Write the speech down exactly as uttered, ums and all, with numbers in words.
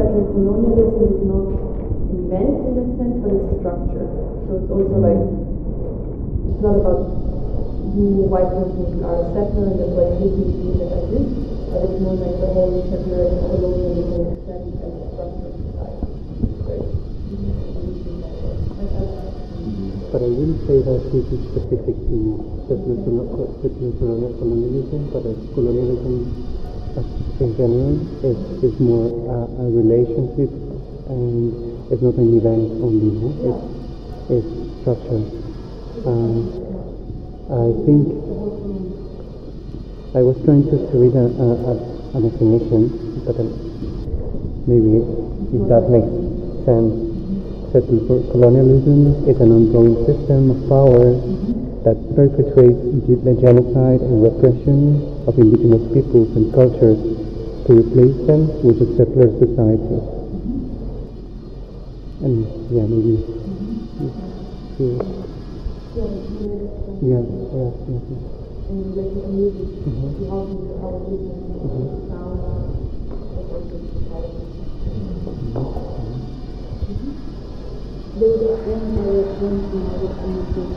settler colonialism is not an event in that sense, but it's a structure. So it's also like, it's not about you white persons are a settler and that's why you need to do that like this, but it's more like the whole settler and colonialism sense as a structure of society. Right? But I wouldn't say that this is specific to settler colonialism, but colonialism in general is, is more a, a relationship, and it's not an event only, no? It's, it's structure. Um, I think I was trying to, to read a, a, a definition, but uh, maybe if that makes sense. Settler colonialism is an ongoing system of power that perpetrates the genocide and repression of indigenous peoples and cultures to replace them with a settler society. And yeah, maybe. Yeah, yeah, yeah. And like the music, mm-hmm. how to how to mm-hmm. sound, mm-hmm. There was one area, one thing I was